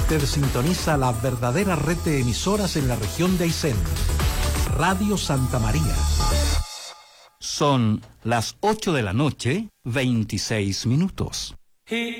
Usted sintoniza la verdadera red de emisoras en la región de Aysén. Radio Santa María. Son las 8 de la noche, 26 minutos.